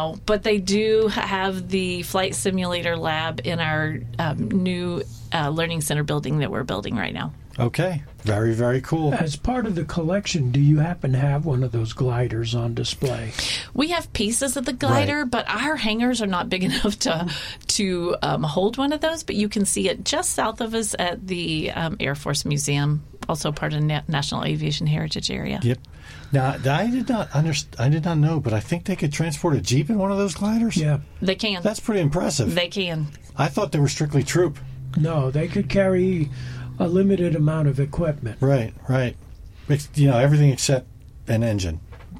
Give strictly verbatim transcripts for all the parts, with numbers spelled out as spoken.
No, but they do have the flight simulator lab in our um, new uh, learning center building that we're building right now. Okay. Very, very cool. As part of the collection, do you happen to have one of those gliders on display? We have pieces of the glider, Right. but our hangars are not big enough to to um, hold one of those. But you can see it just south of us at the um, Air Force Museum, also part of Na- National Aviation Heritage Area. Yep. Now, I did not underst- I did not know, but I think they could transport a Jeep in one of those gliders? Yeah. They can. That's pretty impressive. They can. I thought they were strictly troop. No, they could carry a limited amount of equipment. Right, right. Ex- You know, everything except an engine.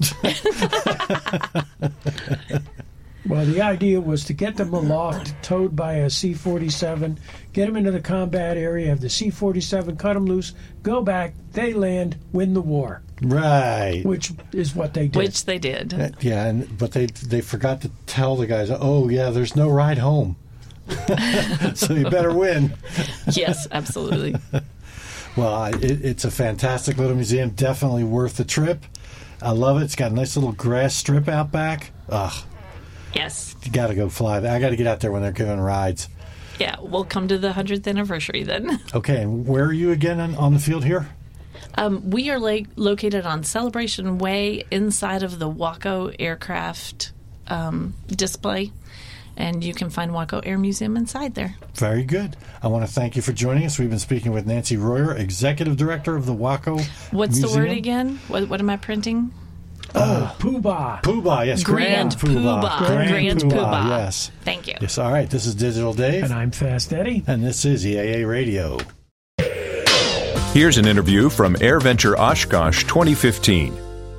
Well, the idea was to get them aloft, towed by a C forty-seven, get them into the combat area, have the C forty-seven cut them loose, go back, they land, win the war, Right. which is what they did. Which they did. Uh, Yeah, and but they they forgot to tell the guys, oh, yeah, there's no ride home. So you better win. Yes, absolutely. Well, I, it, it's a fantastic little museum. Definitely worth the trip. I love it. It's got a nice little grass strip out back. Ugh, Yes. you got to go fly. I got to get out there when they're giving rides. Yeah, we'll come to the one hundredth anniversary then. Okay, and where are you again on, on the field here? Um, we are like located on Celebration Way inside of the Waco aircraft um, display. And you can find Waco Air Museum inside there. Very good. I want to thank you for joining us. We've been speaking with Nancy Royer, Executive Director of the Waco What's Museum. the word again? What, what am I printing? Oh, Poobah. Poobah, yes. Grand Poobah. Grand, Grand Poobah, Poobah. yes. Thank you. Yes, all right. This is Digital Dave. And I'm Fast Eddie. And this is E A A Radio. Here's an interview from AirVenture Oshkosh twenty fifteen.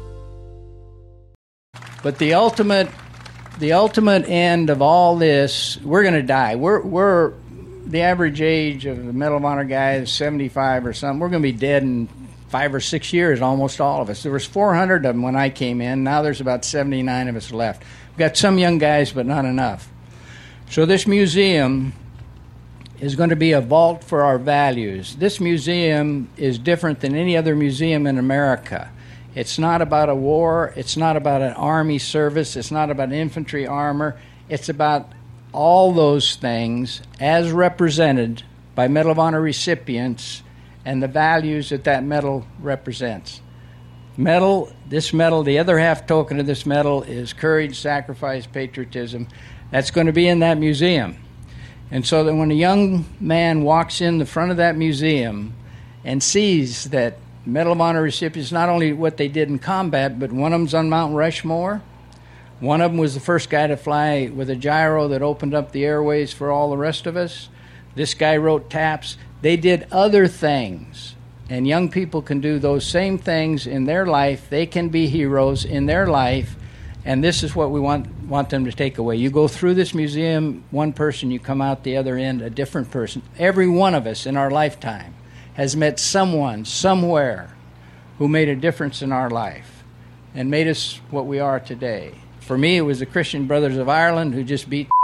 But the ultimate, the ultimate end of all this, we're going to die. We're we're the average age of the Medal of Honor guy is seventy-five or something. We're going to be dead in five or six years, almost all of us. There was four hundred of them when I came in. Now there's about seventy-nine of us left. We've got some young guys, but not enough. So this museum is going to be a vault for our values. This museum is different than any other museum in America. It's not about a war. It's not about an army service. It's not about infantry armor. It's about all those things as represented by Medal of Honor recipients and the values that that medal represents. Medal, this medal, the other half token of this medal is courage, sacrifice, patriotism. That's going to be in that museum. And so that when a young man walks in the front of that museum and sees that Medal of Honor recipients, not only what they did in combat, but one of them's on Mount Rushmore. One of them was the first guy to fly with a gyro that opened up the airways for all the rest of us. This guy wrote taps. They did other things. And young people can do those same things in their life. They can be heroes in their life. And this is what we want want them to take away. You go through this museum, one person, you come out the other end, a different person. Every one of us in our lifetime has met someone, somewhere, who made a difference in our life and made us what we are today. For me, it was the Christian Brothers of Ireland who just beat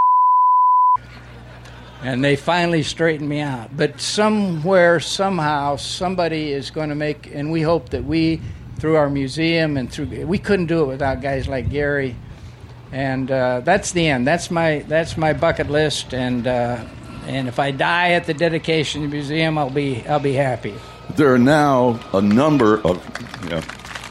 and they finally straightened me out. But somewhere, somehow, somebody is going to make, and we hope that we, through our museum and through, we couldn't do it without guys like Gary. And uh, that's the end. That's my that's my bucket list. And uh, and if I die at the dedication of the museum, I'll be I'll be happy. There are now a number of yeah.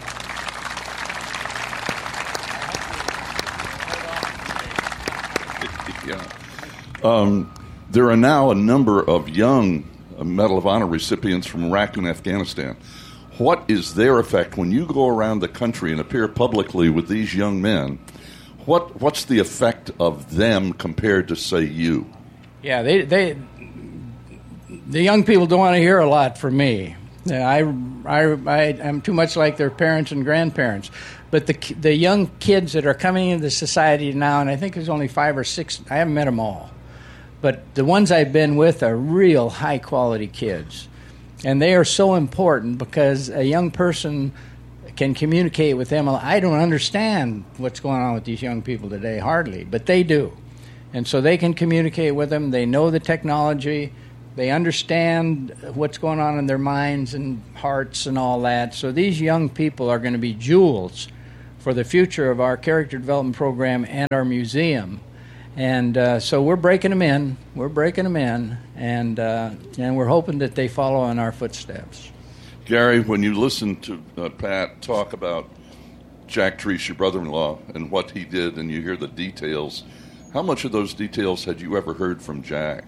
yeah. Um, there are now a number of young Medal of Honor recipients from Iraq and Afghanistan. What is their effect when you go around the country and appear publicly with these young men? What what's the effect of them compared to, say, you? Yeah, they they the young people don't want to hear a lot from me. I I I am too much like their parents and grandparents. But the the young kids that are coming into society now, and I think there's only five or six. I haven't met them all, but the ones I've been with are real high quality kids, and they are so important because a young person can communicate with them. I don't understand what's going on with these young people today, hardly, but they do. And so they can communicate with them. They know the technology. They understand what's going on in their minds and hearts and all that. So these young people are going to be jewels for the future of our character development program and our museum. And uh, so we're breaking them in. We're breaking them in, and uh, and we're hoping that they follow in our footsteps. Gary, when you listen to uh, Pat talk about Jack Treese, your brother-in-law, and what he did, and you hear the details, how much of those details had you ever heard from Jack?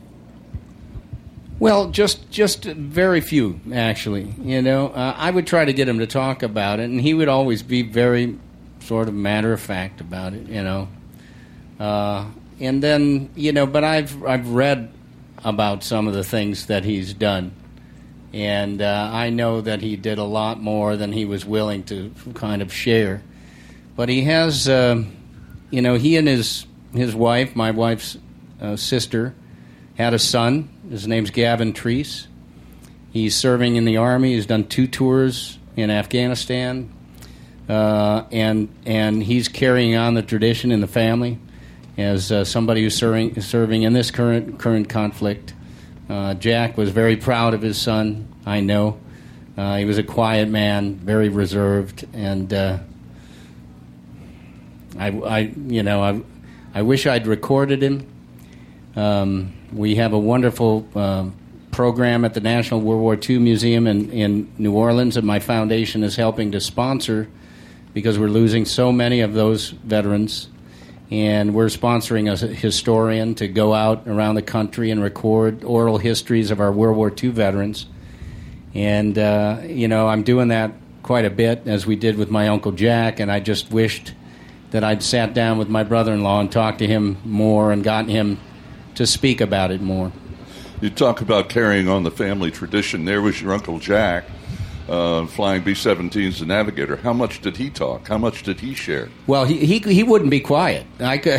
Well, just just very few, actually. You know, uh, I would try to get him to talk about it, and he would always be very sort of matter-of-fact about it, you know. Uh, and then, you know, but I've I've read about some of the things that he's done, and uh, I know that he did a lot more than he was willing to kind of share. But he has, uh, you know, he and his his wife, my wife's uh, sister, had a son. His name's Gavin Treese. He's serving in the Army. He's done two tours in Afghanistan, uh, and and he's carrying on the tradition in the family as uh, somebody who's serving, serving in this current current conflict. Uh, Jack was very proud of his son, I know. Uh, he was a quiet man, very reserved, and uh, I, I, you know, I, I wish I'd recorded him. Um, we have a wonderful uh, program at the National World War Two Museum in, in New Orleans that my foundation is helping to sponsor because we're losing so many of those veterans. And we're sponsoring a historian to go out around the country and record oral histories of our World War Two veterans. And, uh, you know, I'm doing that quite a bit, as we did with my Uncle Jack, and I just wished that I'd sat down with my brother-in-law and talked to him more and gotten him to speak about it more. You talk about carrying on the family tradition. There was your Uncle Jack, uh, flying B seventeens the Navigator. How much did he talk? How much did he share? Well, he he, he wouldn't be quiet. I could.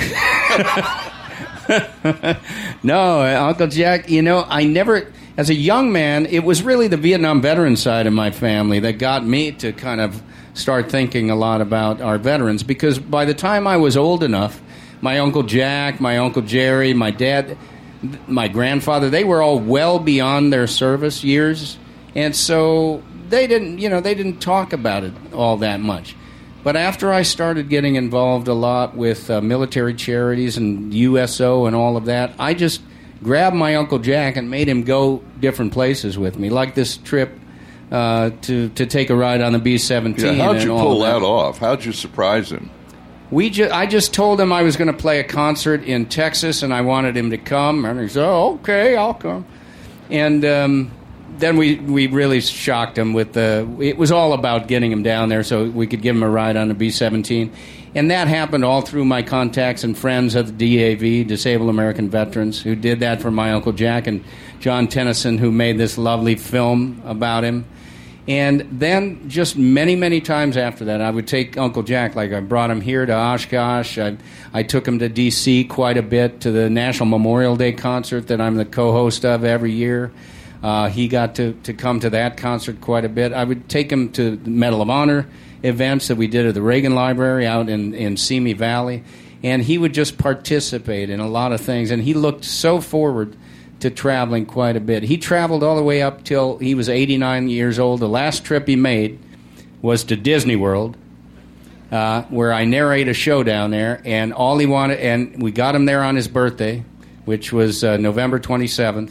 No, Uncle Jack, you know, I never, as a young man, it was really the Vietnam veteran side of my family that got me to kind of start thinking a lot about our veterans, because by the time I was old enough, my Uncle Jack, my Uncle Jerry, my dad, my grandfather, they were all well beyond their service years, and so they didn't, you know, they didn't talk about it all that much. But after I started getting involved a lot with uh, military charities and U S O and all of that, I just grabbed my Uncle Jack and made him go different places with me, like this trip uh, to to take a ride on the B seventeen. Yeah, how'd you and pull all that off? How'd you surprise him? We ju- I just told him I was going to play a concert in Texas, and I wanted him to come. And he said, "Oh, okay, I'll come." And um, then we, we really shocked him with the. It was all about getting him down there so we could give him a ride on the B seventeen, and that happened all through my contacts and friends at the D A V, Disabled American Veterans, who did that for my Uncle Jack, and John Tennyson, who made this lovely film about him. And then just many, many times after that, I would take Uncle Jack, like I brought him here to Oshkosh. I, I took him to D C quite a bit, to the National Memorial Day concert that I'm the co-host of every year. Uh, he got to, to come to that concert quite a bit. I would take him to the Medal of Honor events that we did at the Reagan Library out in, in Simi Valley. And he would just participate in a lot of things. And he looked so forward to traveling quite a bit. He traveled all the way up till he was eighty-nine years old. The last trip he made was to Disney World, uh, where I narrate a show down there, and all he wanted, and we got him there on his birthday, which was uh, November twenty-seventh,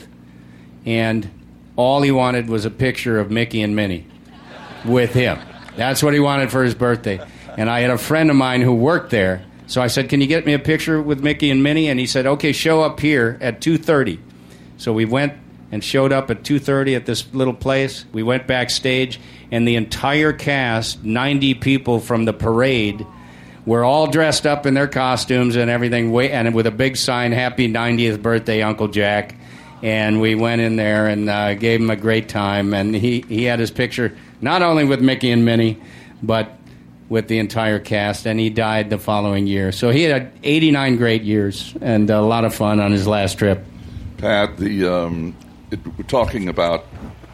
and all he wanted was a picture of Mickey and Minnie with him. That's what he wanted for his birthday. And I had a friend of mine who worked there, so I said, "Can you get me a picture with Mickey and Minnie?" And he said, "Okay, show up here at two thirty. So we went and showed up at two thirty at this little place. We went backstage, and the entire cast, ninety people from the parade, were all dressed up in their costumes and everything, and with a big sign, "Happy ninetieth Birthday, Uncle Jack." And we went in there and uh, gave him a great time. And he, he had his picture not only with Mickey and Minnie, but with the entire cast. And he died the following year. So he had eighty-nine great years and a lot of fun on his last trip. Pat, the um, it, we're talking about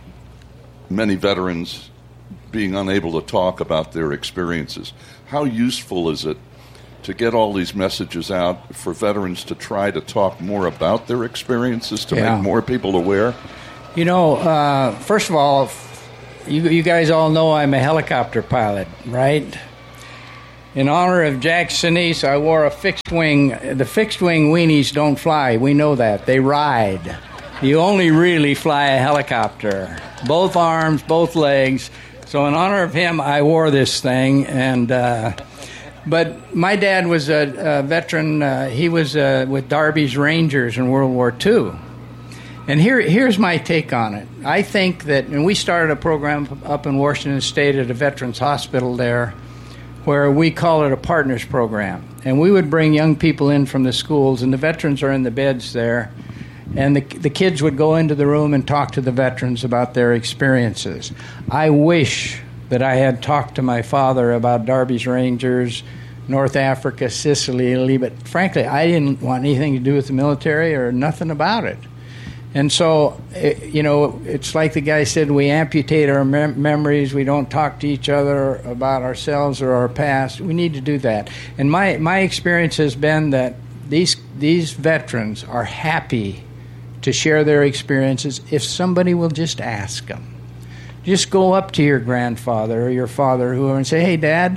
many veterans being unable to talk about their experiences. How useful is it to get all these messages out for veterans to try to talk more about their experiences, to Yeah. make more people aware? You know, uh, first of all, you, you guys all know I'm a helicopter pilot, right? in honor of Jack Sinise, I wore a fixed wing. The fixed wing weenies don't fly. We know that. They ride. You only really fly a helicopter. Both arms, both legs. So in honor of him, I wore this thing. And uh, but my dad was a, a veteran. Uh, he was uh, with Darby's Rangers in World War Two. And here, here's my take on it. I think that, and we started a program up in Washington State at a veterans hospital there, where we call it a partners program. And we would bring young people in from the schools, and the veterans are in the beds there, and the, the kids would go into the room and talk to the veterans about their experiences. I wish that I had talked to my father about Darby's Rangers, North Africa, Sicily, Italy, but frankly, I didn't want anything to do with the military or nothing about it. And so, you know, it's like the guy said, we amputate our mem- memories. We don't talk to each other about ourselves or our past. We need to do that. And my, my experience has been that these these veterans are happy to share their experiences if somebody will just ask them. Just go up to your grandfather or your father, whoever, and say, hey, Dad,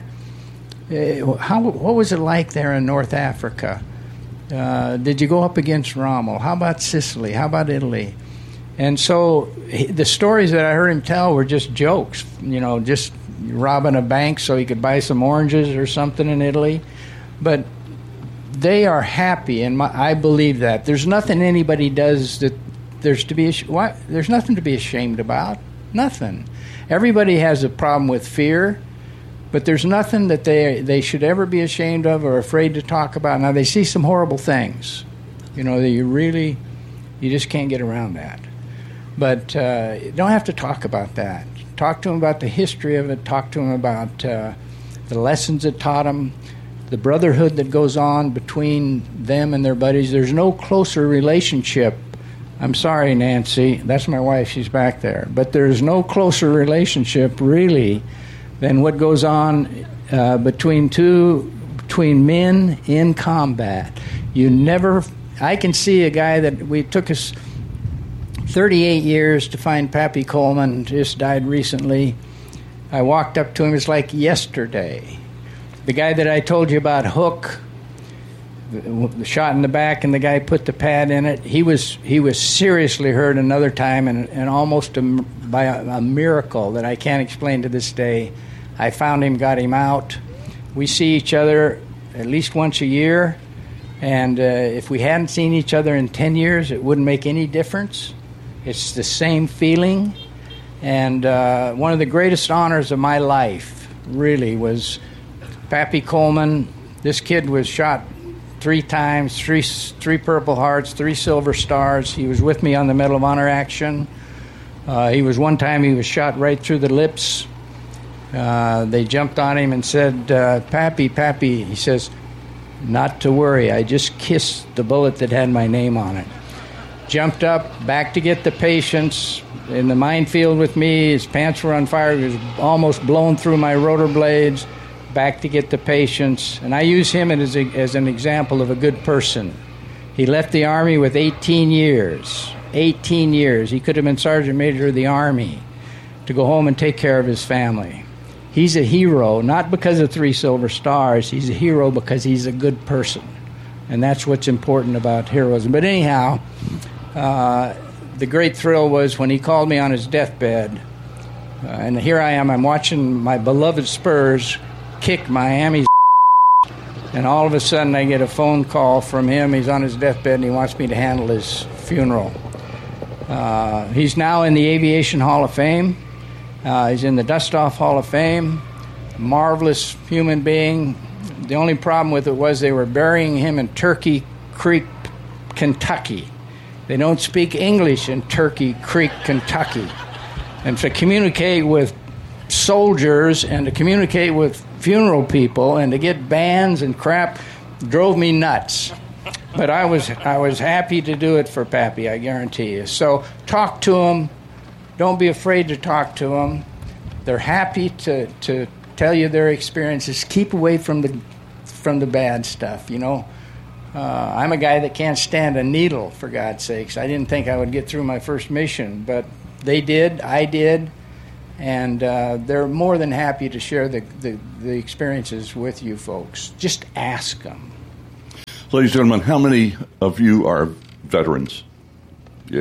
how what was it like there in North Africa? Uh, did you go up against Rommel? How about Sicily? How about Italy? And so he, the stories that I heard him tell were just jokes, you know, just robbing a bank so he could buy some oranges or something in Italy. But they are happy, and my, I believe that. There's nothing anybody does that there's to be why, there's nothing to be ashamed about. Nothing. Everybody has a problem with fear. But there's nothing that they they should ever be ashamed of or afraid to talk about. Now, they see some horrible things, you know, that you really, you just can't get around that. But uh, you don't have to talk about that. Talk to them about the history of it. Talk to them about uh, the lessons it taught them, the brotherhood that goes on between them and their buddies. There's no closer relationship. I'm sorry, Nancy. That's my wife. She's back there. But there's no closer relationship, really, than what goes on uh, between two between men in combat. You never. I can see a guy that we took us thirty-eight years to find Pappy Coleman. Just died recently. I walked up to him. It's like yesterday. The guy that I told you about, Hook, the, the shot in the back, and the guy put the pad in it. He was he was seriously hurt another time, and, and almost a, by a, a miracle that I can't explain to this day. I found him, got him out. We see each other at least once a year, and uh, if we hadn't seen each other in ten years, it wouldn't make any difference. It's the same feeling, and uh, one of the greatest honors of my life, really, was Pappy Coleman. This kid was shot three times, three, three Purple Hearts, three Silver Stars. He was with me on the Medal of Honor action. Uh, he was one time he was shot right through the lips. Uh, they jumped on him and said, uh, Pappy, Pappy. He says, not to worry. I just kissed the bullet that had my name on it. Jumped up, back to get the patients. In the minefield with me, his pants were on fire. He was almost blown through my rotor blades. Back to get the patients. And I use him as, a, as an example of a good person. He left the Army with eighteen years. eighteen years. He could have been Sergeant Major of the Army to go home and take care of his family. He's a hero, not because of three Silver Stars. He's a hero because he's a good person. And that's what's important about heroism. But anyhow, uh, the great thrill was when he called me on his deathbed. Uh, and here I am. I'm watching my beloved Spurs kick Miami's and all of a sudden I get a phone call from him. He's on his deathbed and he wants me to handle his funeral. Uh, he's now in the Aviation Hall of Fame. Uh, he's in the Dustoff Hall of Fame. Marvelous human being. The only problem with it was they were burying him in Turkey Creek, Kentucky. They don't speak English in Turkey Creek, Kentucky. And to communicate with soldiers and to communicate with funeral people and to get bands and crap drove me nuts. But I was I was happy to do it for Pappy, I guarantee you. So talk to them. Don't be afraid to talk to them. They're happy to, to tell you their experiences. Keep away from the from the bad stuff, you know. Uh, I'm a guy that can't stand a needle, for God's sakes. I didn't think I would get through my first mission, but they did. I did. and uh, they're more than happy to share the, the, the experiences with you folks. Just ask them. Ladies and gentlemen, how many of you are veterans? Yeah.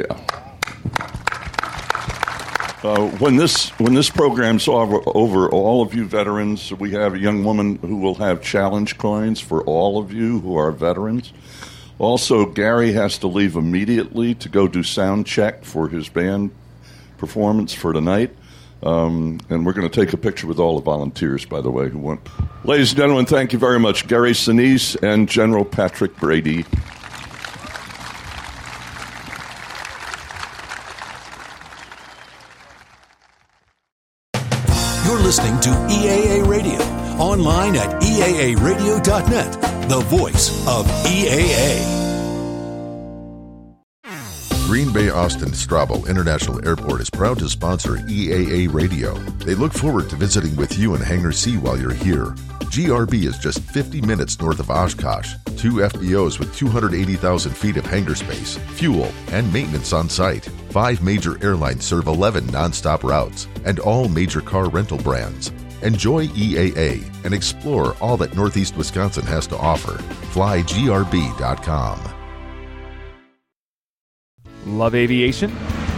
Uh, when this when this program's over, over, all of you veterans, we have a young woman who will have challenge coins for all of you who are veterans. Also, Gary has to leave immediately to go do sound check for his band performance for tonight. Um, and we're going to take a picture with all the volunteers, by the way, who want. Ladies and gentlemen, thank you very much. Gary Sinise and General Patrick Brady. You're listening to E A A Radio, online at E A A radio dot net, the voice of E A A. Green Bay Austin Strabo International Airport is proud to sponsor E A A Radio. They look forward to visiting with you in Hangar C while you're here. G R B is just fifty minutes north of Oshkosh. Two F B Os with two hundred eighty thousand feet of hangar space, fuel, and maintenance on site. Five major airlines serve eleven nonstop routes, and all major car rental brands. Enjoy E A A and explore all that Northeast Wisconsin has to offer. fly G R B dot com. Love aviation?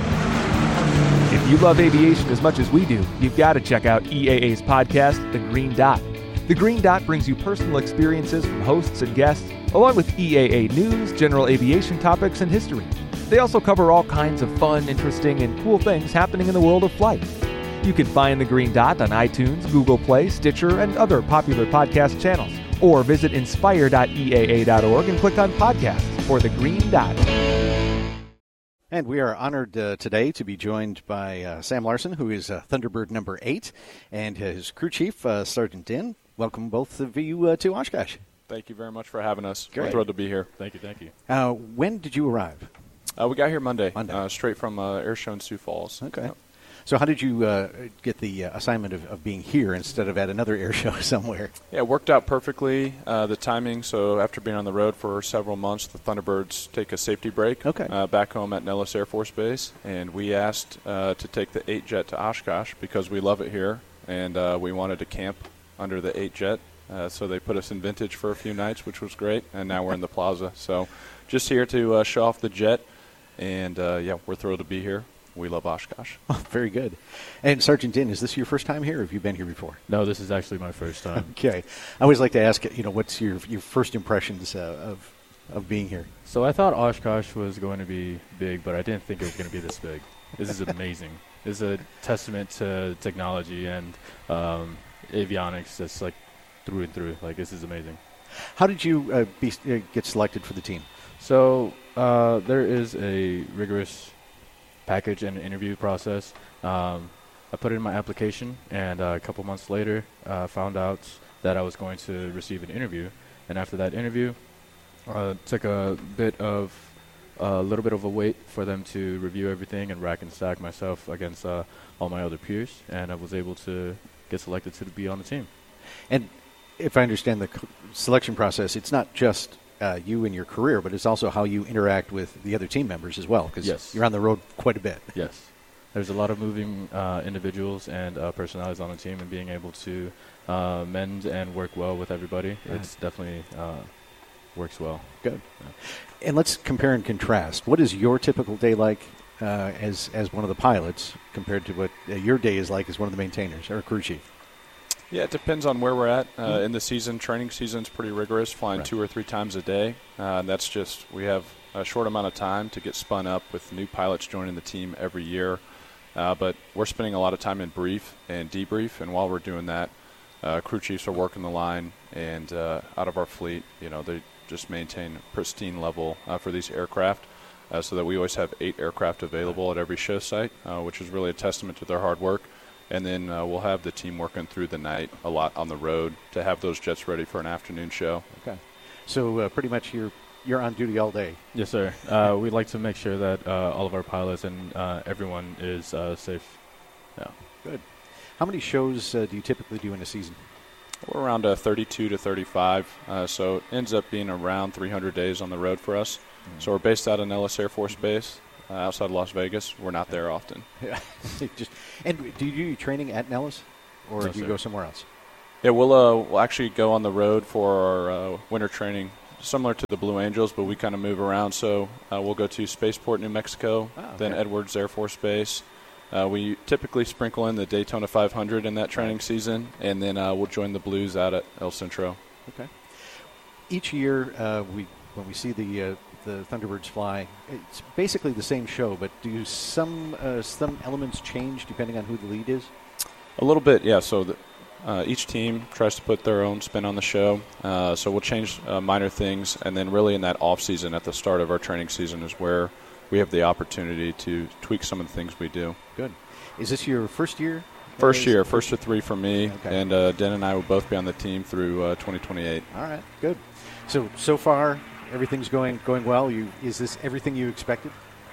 If you love aviation as much as we do, you've got to check out E A A's podcast, The Green Dot. The Green Dot brings you personal experiences from hosts and guests, along with E A A news, general aviation topics, and history. They also cover all kinds of fun, interesting, and cool things happening in the world of flight. You can find The Green Dot on iTunes, Google Play, Stitcher, and other popular podcast channels. Or visit inspire dot E A A dot org and click on podcasts for The Green Dot. And we are honored uh, today to be joined by uh, Sam Larson, who is uh, Thunderbird number eight, and his crew chief, uh, Sergeant Din. Welcome both of you uh, to Oshkosh. Thank you very much for having us. Great. We're thrilled to be here. Thank you, thank you. Uh, when did you arrive? Uh, we got here Monday, Monday. Uh, straight from uh, Air Show in Sioux Falls. Okay. Yep. So how did you uh, get the uh, assignment of, of being here instead of at another air show somewhere? Yeah, it worked out perfectly, uh, the timing. So after being on the road for several months, the Thunderbirds take a safety break okay. uh, back home at Nellis Air Force Base. And we asked uh, to take the eight jet to Oshkosh because we love it here, and uh, we wanted to camp under the eight jet. Uh, so they put us in Vintage for a few nights, which was great, and now we're in the Plaza. So just here to uh, show off the jet, and, uh, yeah, we're thrilled to be here. We love Oshkosh. Oh, very good. And Sergeant Din, is this your first time here, or have you been here before? No, this is actually my first time. Okay. I always like to ask, you know, what's your your first impressions uh, of of being here? So I thought Oshkosh was going to be big, but I didn't think it was going to be this big. This is amazing. This is a testament to technology and um, avionics that's like through and through. Like, this is amazing. How did you uh, be, uh, get selected for the team? So uh, there is a rigorous package and interview process. Um, I put in my application, and uh, a couple months later, uh, found out that I was going to receive an interview. And after that interview, uh, took a bit of a little bit of a wait for them to review everything and rack and stack myself against uh, all my other peers, and I was able to get selected to be on the team. And if I understand the c- selection process, it's not just Uh, you and your career, but it's also how you interact with the other team members as well, because yes. you're on the road quite a bit. Yes. There's a lot of moving uh, individuals and uh, personalities on the team, and being able to uh, mend and work well with everybody, Right. it's definitely uh, works well. Good. Yeah. And let's compare and contrast. What is your typical day like uh, as, as one of the pilots compared to what uh, your day is like as one of the maintainers or crew chief? Yeah, it depends on where we're at. Uh, in the season, training season's pretty rigorous, flying Right. two or three times a day. Uh, and that's just, we have a short amount of time to get spun up with new pilots joining the team every year. Uh, but we're spending a lot of time in brief and debrief, and while we're doing that, uh, crew chiefs are working the line, and uh, out of our fleet, you know, they just maintain pristine level uh, for these aircraft, uh, so that we always have eight aircraft available at every show site, uh, which is really a testament to their hard work. And then uh, we'll have the team working through the night a lot on the road to have those jets ready for an afternoon show. Okay. So uh, pretty much you're you're on duty all day. Yes, sir. Uh, we'd like to make sure that uh, all of our pilots and uh, everyone is uh, safe. Yeah. Good. How many shows uh, do you typically do in a season? We're around uh, thirty-two to thirty-five, uh, so it ends up being around three hundred days on the road for us. Mm-hmm. So we're based out of Nellis Air Force Base, uh, outside of Las Vegas. We're not there often. Yeah. Just and do you do your training at Nellis, or No, do you sir. go somewhere else? Yeah, we'll uh, we'll actually go on the road for our uh, winter training, similar to the Blue Angels, but we kind of move around. So uh, we'll go to Spaceport, New Mexico, Oh, okay. then Edwards Air Force Base. Uh, we typically sprinkle in the Daytona five hundred in that training season, and then uh, we'll join the Blues out at El Centro. Okay. Each year, uh, we when we see the uh, the Thunderbirds fly, it's basically the same show. But do some uh, some elements change depending on who the lead is? A little bit, yeah. So the, uh, each team tries to put their own spin on the show. Uh, so we'll change uh, minor things, and then really in that off season, at the start of our training season, is where we have the opportunity to tweak some of the things we do. Good. Is this your first year? First Uh, year, first to three for me, Okay. and uh, Den and I will both be on the team through uh, twenty twenty-eight. All right, good. So so far, everything's going going well. You is this everything you expected?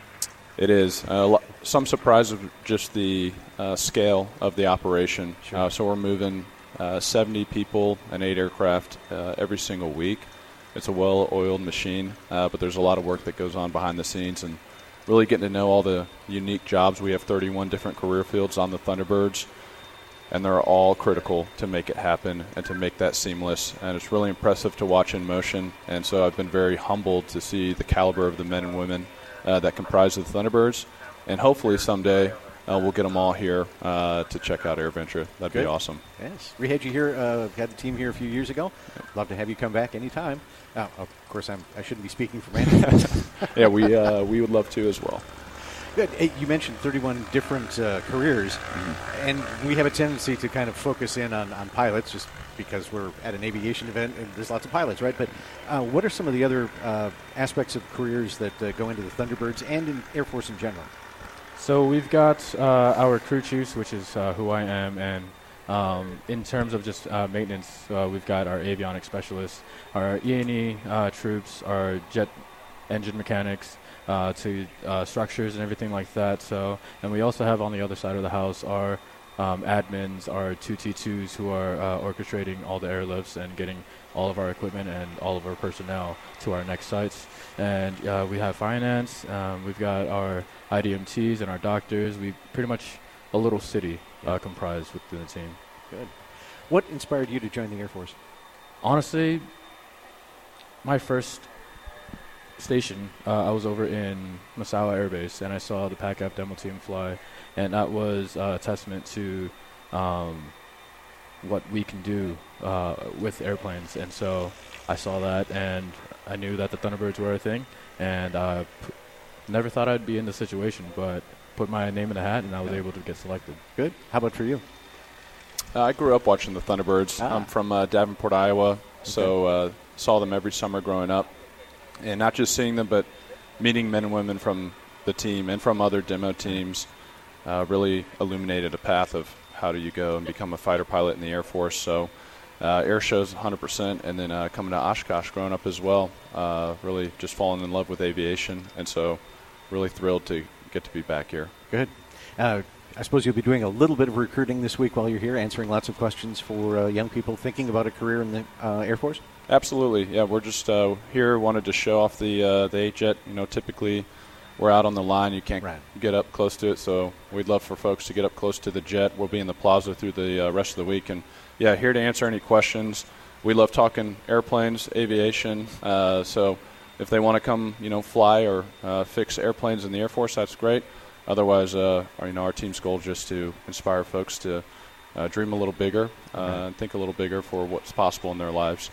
It is. Uh, lo- some surprise of just the uh, scale of the operation. Sure. Uh, so we're moving uh, seventy people and eight aircraft uh, every single week. It's a well-oiled machine, uh, but there's a lot of work that goes on behind the scenes, and really getting to know all the unique jobs. We have thirty-one different career fields on the Thunderbirds, and they're all critical to make it happen and to make that seamless. And it's really impressive to watch in motion. And so I've been very humbled to see the caliber of the men and women uh, that comprise the Thunderbirds. And hopefully someday uh, we'll get them all here uh, to check out AirVenture. That'd Good. be awesome. Yes, we had you here. Uh, had the team here a few years ago. Love to have you come back anytime. Oh, of course, I'm, I shouldn't be speaking for Randy. Yeah, we uh, we would love to as well. Good. Hey, you mentioned thirty-one different uh, careers, Mm-hmm. and we have a tendency to kind of focus in on, on pilots just because we're at an aviation event and there's lots of pilots, right? But uh, what are some of the other uh, aspects of careers that uh, go into the Thunderbirds and in Air Force in general? So we've got uh, our crew chiefs, which is uh, who I am, and um, in terms of just uh, maintenance, uh, we've got our avionics specialists, our E and E uh, troops, our jet engine mechanics, uh, to uh, structures and everything like that. So, and we also have on the other side of the house our um, admins, our two T twos who are uh, orchestrating all the airlifts and getting all of our equipment and all of our personnel to our next sites. And uh, we have finance. Um, we've got our I D M Ts and our doctors. We pretty much a little city uh, comprised within the team. Good. What inspired you to join the Air Force? Honestly, my first station, uh, I was over in Misawa Air Base, and I saw the PACAF demo team fly, and that was uh, a testament to um, what we can do uh, with airplanes. And so I saw that, and I knew that the Thunderbirds were a thing, and I p- never thought I'd be in this situation, but put my name in the hat, and I was Yeah. able to get selected. Good. How about for you? Uh, I grew up watching the Thunderbirds. Ah. I'm from uh, Davenport, Iowa, so uh, saw them every summer growing up. And not just seeing them, but meeting men and women from the team and from other demo teams uh, really illuminated a path of how do you go and become a fighter pilot in the Air Force. So uh, air shows one hundred percent, and then uh, coming to Oshkosh growing up as well, uh, really just falling in love with aviation. And so really thrilled to get to be back here. Good. Uh, I suppose you'll be doing a little bit of recruiting this week while you're here, answering lots of questions for uh, young people thinking about a career in the uh, Air Force. Absolutely, yeah. We're just uh, here, wanted to show off the uh, the A-Jet. You know, typically we're out on the line. You can't Right. get up close to it, so we'd love for folks to get up close to the jet. We'll be in the plaza through the uh, rest of the week, and yeah, here to answer any questions. We love talking airplanes, aviation. Uh, so if they want to come, you know, fly or uh, fix airplanes in the Air Force, that's great. Otherwise, uh, our, you know, our team's goal is just to inspire folks to uh, dream a little bigger, uh, Okay. and think a little bigger for what's possible in their lives.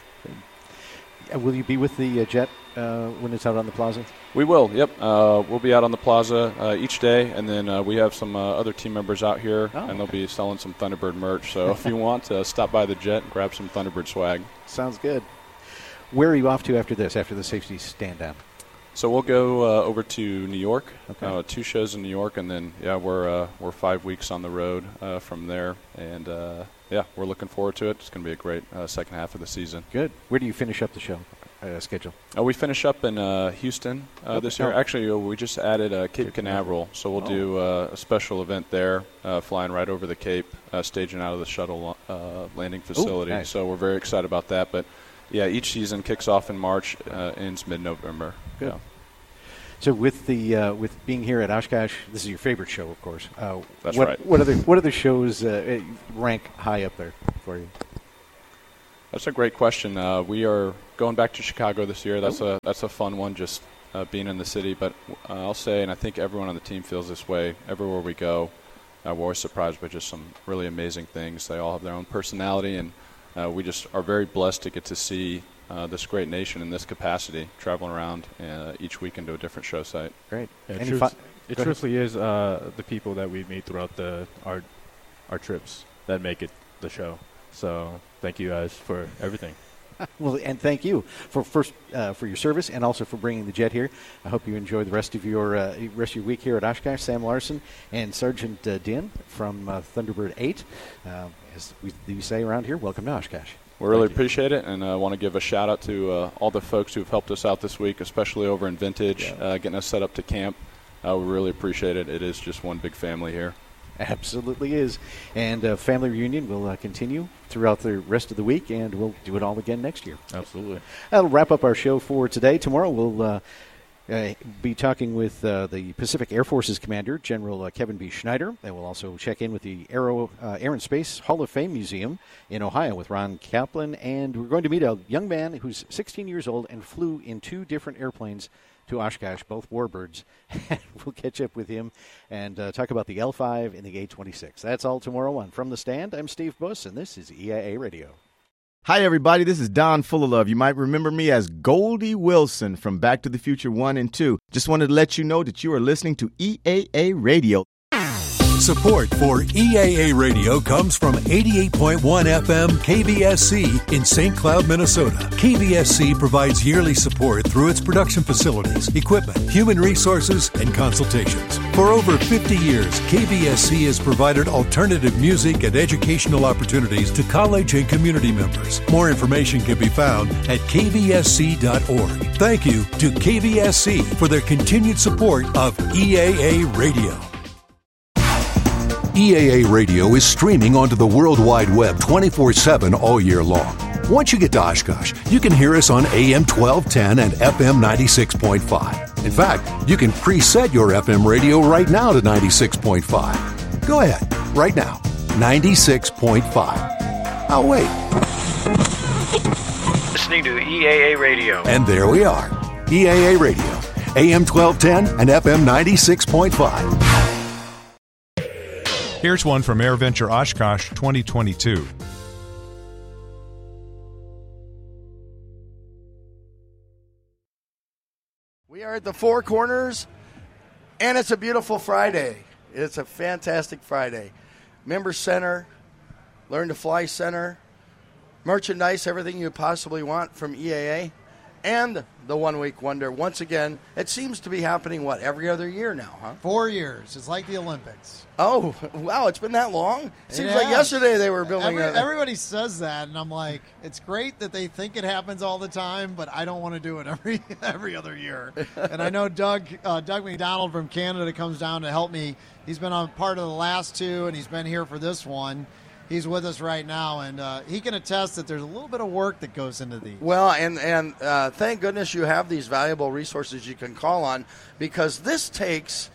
Uh, will you be with the uh, jet uh, when it's out on the plaza? We will, yep. Uh, we'll be out on the plaza uh, each day, and then uh, we have some uh, other team members out here, Oh, and they'll be selling some Thunderbird merch. So if you want, uh, stop by the jet and grab some Thunderbird swag. Sounds good. Where are you off to after this, after the safety stand down? So we'll go uh, over to New York, Okay. uh, two shows in New York, and then, yeah, we're uh, we're five weeks on the road uh, from there. And, uh, yeah, we're looking forward to it. It's going to be a great uh, second half of the season. Good. Where do you finish up the show uh, schedule? Uh, we finish up in uh, Houston uh, Okay. this year. Oh. Actually, uh, we just added uh, Cape Canaveral, so we'll Oh. do uh, a special event there, uh, flying right over the Cape, uh, staging out of the shuttle uh, landing facility. nice. So we're very excited about that. But, yeah, each season kicks off in March, uh, ends mid-November. Good. Yeah. So with the uh, with being here at Oshkosh, this is your favorite show, of course. Uh, That's what, right. What other what other shows uh, rank high up there for you? That's a great question. Uh, we are going back to Chicago this year. That's a that's a fun one, just uh, being in the city. But uh, I'll say, and I think everyone on the team feels this way. Everywhere we go, uh, we're always surprised by just some really amazing things. They all have their own personality, and uh, we just are very blessed to get to see uh, this great nation in this capacity, traveling around uh, each weekend to a different show site. Great. Yeah, Any truth, fi- it Go truthfully is uh, the people that we meet throughout the our our trips that make it the show. So thank you guys for everything. Well, and thank you for first uh, for your service and also for bringing the jet here. I hope you enjoy the rest of your uh, rest of your week here at Oshkosh. Sam Larson and Sergeant uh, Din from uh, Thunderbird eight. Uh, as we, we say around here, welcome to Oshkosh. We really appreciate it, and I uh, want to give a shout out to uh, all the folks who've helped us out this week, especially over in Vintage, Yeah. uh, getting us set up to camp. Uh, we really appreciate it. It is just one big family here. Absolutely is. And uh, family reunion will uh, continue throughout the rest of the week, and we'll do it all again next year. Absolutely. That'll wrap up our show for today. Tomorrow we'll uh, uh, be talking with uh, the Pacific Air Force's commander, General uh, Kevin B. Schneider. And we'll also check in with the Aero, uh, Air and Space Hall of Fame Museum in Ohio with Ron Kaplan. And we're going to meet a young man who's sixteen years old and flew in two different airplanes to Oshkosh, both warbirds. We'll catch up with him and uh, talk about the L five and the A twenty-six. That's all tomorrow on From the Stand. I'm Steve Buss, and this is E I A Radio. Hi, everybody. This is Don Fullalove. You might remember me as Goldie Wilson from Back to the Future one and two. Just wanted to let you know that you are listening to E A A Radio. Support for E A A Radio comes from eighty-eight point one F M K V S C in Saint Cloud, Minnesota. K V S C provides yearly support through its production facilities, equipment, human resources, and consultations. For over fifty years, K V S C has provided alternative music and educational opportunities to college and community members. More information can be found at k v s c dot org. Thank you to K V S C for their continued support of E A A Radio. E A A Radio is streaming onto the World Wide Web twenty-four seven all year long. Once you get to Oshkosh, you can hear us on A M twelve ten and F M ninety-six point five. In fact, you can preset your F M radio right now to ninety-six point five. Go ahead, right now, ninety-six point five. I'll wait. Listening to E A A Radio. And there we are, E A A Radio, A M twelve ten and F M ninety-six point five. Here's one from AirVenture Oshkosh twenty twenty-two. We are at the Four Corners, and it's a beautiful Friday. It's a fantastic Friday. Member Center, Learn to Fly Center, merchandise, everything you possibly want from E A A, and the One Week Wonder. Once again, it seems to be happening, what, every other year now, huh? Four years. It's like the Olympics. Oh, wow, it's been that long? It Seems has. like yesterday they were building Every, a... Everybody says that, and I'm like, it's great that they think it happens all the time, but I don't want to do it every every other year. And I know Doug uh, Doug McDonald from Canada comes down to help me. He's been on part of the last two, and he's been here for this one. He's with us right now, and uh, he can attest that there's a little bit of work that goes into these. Well, and, and uh, thank goodness you have these valuable resources you can call on, because this takes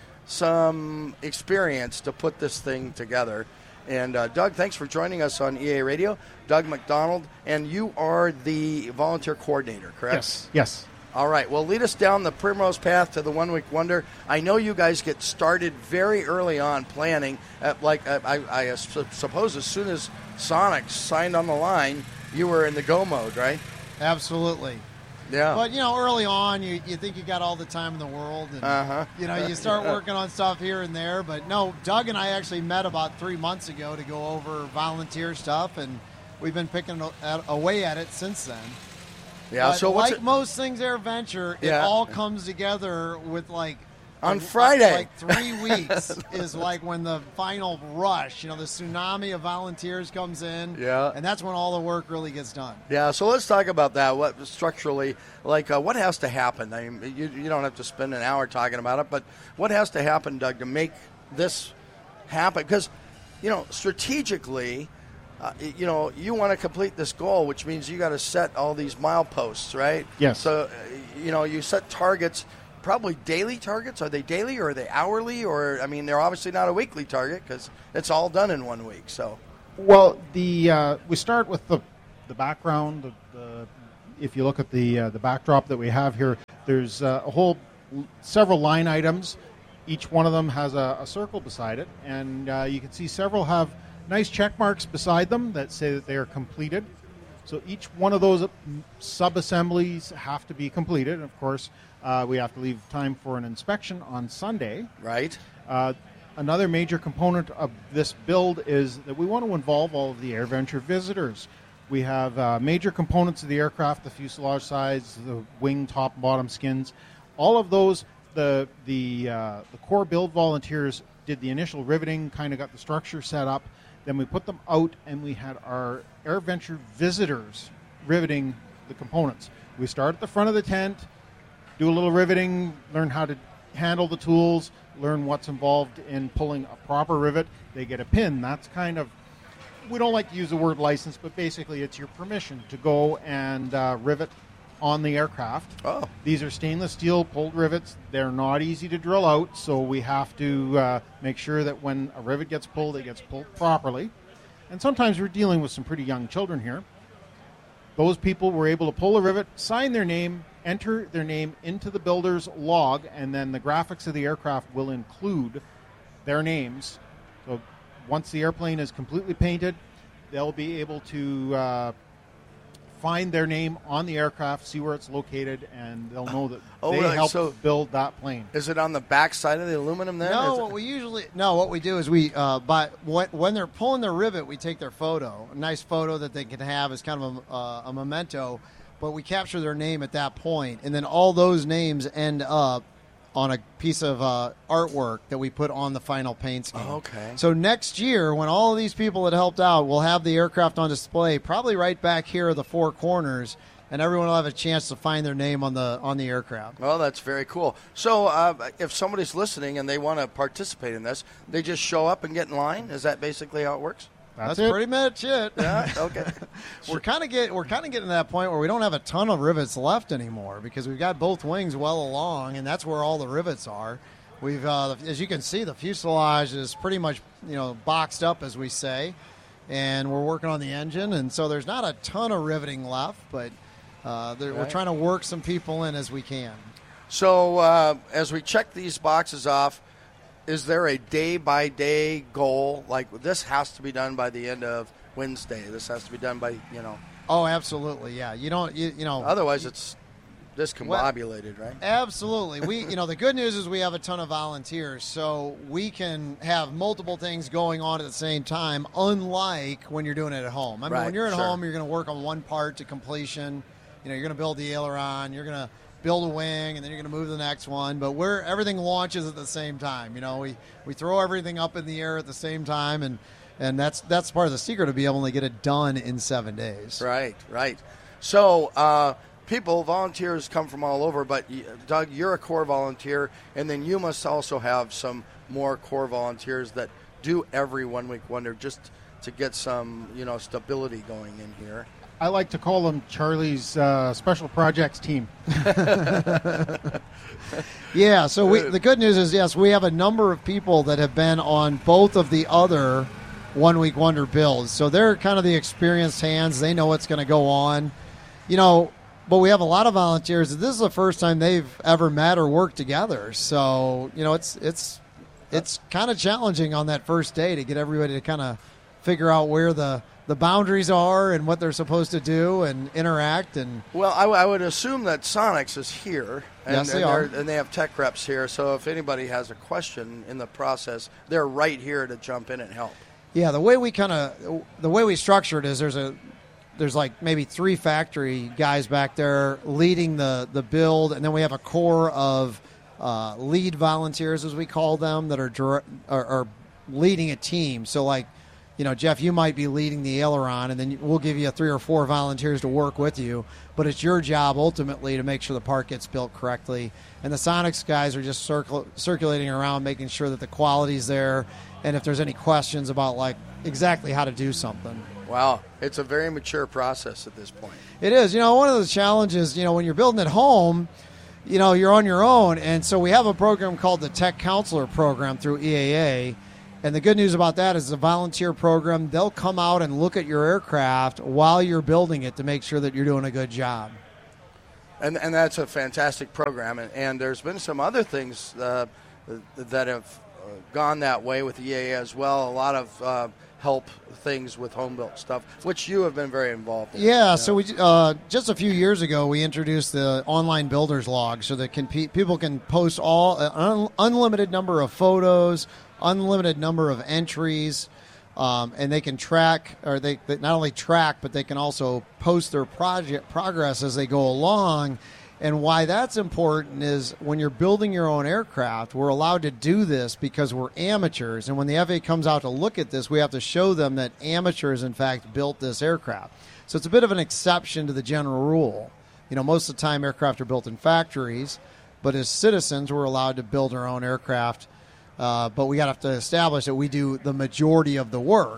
some experience to put this thing together. And uh, Doug, thanks for joining us on E A Radio. Doug McDonald, and you are the volunteer coordinator, correct? Yes, yes. All right, well, lead us down the primrose path to the One Week Wonder. I know you guys get started very early on planning. At, like uh, I, I uh, suppose as soon as Sonic signed on the line, you were in the go mode, right? Absolutely. Yeah. But, you know, early on, you, you think you got all the time in the world. And, uh-huh. you know, you start working on stuff here and there. But, no, Doug and I actually met about three months ago to go over volunteer stuff, and we've been picking away at it since then. Yeah, but so what's like it? most things AirVenture, it Yeah. all comes together with like On a- Friday. like three weeks is like when the final rush, you know, the tsunami of volunteers comes in. Yeah. And that's when all the work really gets done. Yeah, so let's talk about that. What structurally, like, uh, what has to happen? I mean, you, you don't have to spend an hour talking about it, but what has to happen, Doug, to make this happen? Because, you know, strategically, uh, you know, you want to complete this goal, which means you got to set all these mileposts, right? Yes. So, uh, you know, you set targets probably daily targets. Are they daily or are they hourly? Or, I mean, they're obviously not a weekly target because it's all done in one week. So, Well, the uh, we start with the the background. The, the, if you look at the uh, the backdrop that we have here, there's uh, a whole several line items. Each one of them has a, a circle beside it, and uh, you can see several have nice check marks beside them that say that they are completed. So each one of those sub-assemblies have to be completed. Of course, uh, we have to leave time for an inspection on Sunday. Right. Uh, another major component of this build is that we want to involve all of the AirVenture visitors. We have uh, major components of the aircraft, the fuselage sides, the wing, top, and bottom skins. All of those, the the uh, the core build volunteers did the initial riveting, kind of got the structure set up. Then we put them out, and we had our AirVenture visitors riveting the components. We start at the front of the tent, do a little riveting, learn how to handle the tools, learn what's involved in pulling a proper rivet. They get a pin. That's kind of, we don't like to use the word license, but basically it's your permission to go and uh, rivet on the aircraft. Oh. These are stainless steel pulled rivets. They're not easy to drill out, so we have to uh, make sure that when a rivet gets pulled, it gets pulled properly. And sometimes we're dealing with some pretty young children here. Those people were able to pull a rivet, sign their name, enter their name into the builder's log, and then the graphics of the aircraft will include their names. So once the airplane is completely painted, they'll be able to uh, find their name on the aircraft, see where it's located, and they'll know that Oh, they really? helped So- build that plane. is it on the back side of the aluminum then? No, Is it- what we usually no, what we do is we uh, by when, when they're pulling their rivet, we take their photo, a nice photo that they can have as kind of a, uh, a memento. But we capture their name at that point, and then all those names end up on a piece of uh, artwork that we put on the final paint scheme. Oh, okay. So next year, when all of these people that helped out, we'll have the aircraft on display, probably right back here at the four corners, and everyone will have a chance to find their name on the on the aircraft. Well, that's very cool. So, uh, if somebody's listening and they want to participate in this, they just show up and get in line. Is that basically how it works? That's, pretty much it. Yeah. Okay. we're kind of get we're kind of getting to that point where we don't have a ton of rivets left anymore because we've got both wings well along, and that's where all the rivets are. We've, uh, as you can see, the fuselage is pretty much you know boxed up, as we say, and we're working on the engine, and so there's not a ton of riveting left, but uh, there, we're Right. trying to work some people in as we can. So, uh, as we check these boxes off, is there a day-by-day goal? Like, this has to be done by the end of Wednesday. This has to be done by, you know. Oh, absolutely, yeah. You don't, you, you know. Otherwise, it's discombobulated, right? Absolutely. We, you know, the good news is we have a ton of volunteers, so we can have multiple things going on at the same time, unlike when you're doing it at home. I mean, Right, when you're at sure. home, you're going to work on one part to completion. You know, you're going to build the aileron, you're going to build a wing, and then you're going to move to the next one. But we're everything launches at the same time. You know, we, we throw everything up in the air at the same time, and and that's that's part of the secret to be able to get it done in seven days. Right, right. So, uh, people, volunteers come from all over, but y- Doug, you're a core volunteer, and then you must also have some more core volunteers that do every One Week Wonder just to get some, you know, stability going in here. I like to call them Charlie's uh, special projects team. Yeah, so we, the good news is, yes, we have a number of people that have been on both of the other One Week Wonder builds. So they're kind of the experienced hands. They know what's going to go on. You know, but we have a lot of volunteers. This is the first time they've ever met or worked together. So, you know, it's it's it's kind of challenging on that first day to get everybody to kind of figure out where the, the boundaries are and what they're supposed to do and interact. And Well, I, w- I would assume that Sonics is here. And, Yes, they and are. they're- And they have tech reps here. So if anybody has a question in the process, they're right here to jump in and help. Yeah, the way we kind of the way we structure it is there's a there's like maybe three factory guys back there leading the the build, and then we have a core of uh, lead volunteers, as we call them, that are, dir- are are leading a team. So like, you know, Jeff, you might be leading the aileron, and then we'll give you three or four volunteers to work with you. But it's your job ultimately to make sure the part gets built correctly. And the Sonics guys are just circul- circulating around, making sure that the quality's there, and if there's any questions about like exactly how to do something. Wow. It's a very mature process at this point. It is. You know, one of the challenges, you know, when you're building at home, you know, you're on your own. And so we have a program called the Tech Counselor Program through E A A. And the good news about that is it's a volunteer program. They'll come out and look at your aircraft while you're building it to make sure that you're doing a good job. And and that's a fantastic program. And, and there's been some other things uh, that have uh, gone that way with E A A as well. A lot of uh, help things with home-built stuff, which you have been very involved in. Yeah, yeah. so we uh, just a few years ago, we introduced the online builder's log so that can pe- people can post all an un- unlimited number of photos, unlimited number of entries, um, and they can track, or they, they not only track, but they can also post their project progress as they go along. And why that's important is when you're building your own aircraft, we're allowed to do this because we're amateurs. And when the F A A comes out to look at this, we have to show them that amateurs, in fact, built this aircraft. So it's a bit of an exception to the general rule. You know, most of the time aircraft are built in factories, but as citizens, we're allowed to build our own aircraft. Uh, but we got to have to establish that we do the majority of the work.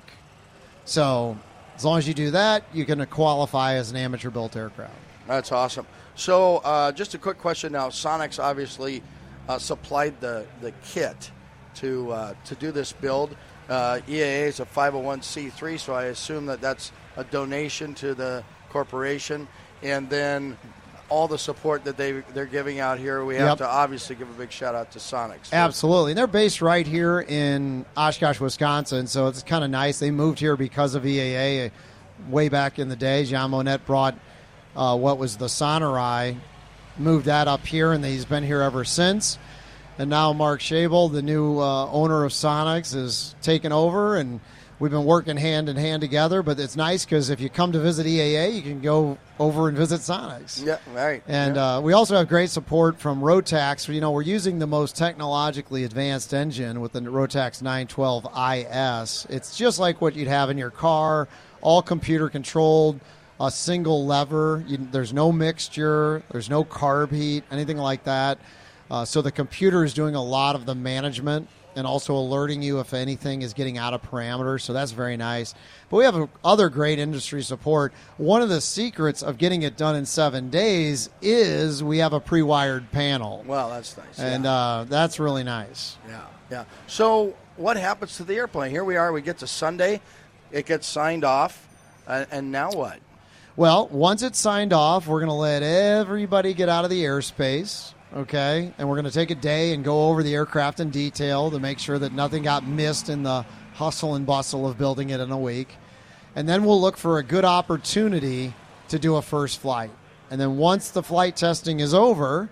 So as long as you do that, you can qualify as an amateur-built aircraft. That's awesome. So uh, just a quick question now. Sonex obviously uh, supplied the, the kit to uh, to do this build. Uh, E A A is a five oh one c three, so I assume that that's a donation to the corporation. And then all the support that they, they're giving out here, we have Yep. to obviously give a big shout-out to Sonex. Absolutely. And they're based right here in Oshkosh, Wisconsin, so it's kind of nice. They moved here because of E A A way back in the day. Jean Monette brought uh, what was the Sonorai, moved that up here, and he's been here ever since. And now Mark Schabel, the new uh, owner of Sonex, is taken over, and we've been working hand in hand together. But it's nice because if you come to visit E A A, you can go over and visit Sonex. Yeah, right. And yeah. uh, we also have great support from Rotax. You know, we're using the most technologically advanced engine with the Rotax nine twelve I S. It's just like what you'd have in your car, all computer controlled, a single lever. You, there's no mixture, there's no carb heat, anything like that. Uh, so the computer is doing a lot of the management and also alerting you if anything is getting out of parameters. So that's very nice. But we have other great industry support. One of the secrets of getting it done in seven days is we have a pre-wired panel. Well, that's nice. And yeah. uh, that's really nice. Yeah, yeah. So what happens to the airplane? Here we are. We get to Sunday. It gets signed off. Uh, and now what? Well, once it's signed off, we're going to let everybody get out of the airspace. Okay, and we're going to take a day and go over the aircraft in detail to make sure that nothing got missed in the hustle and bustle of building it in a week. And then we'll look for a good opportunity to do a first flight. And then once the flight testing is over,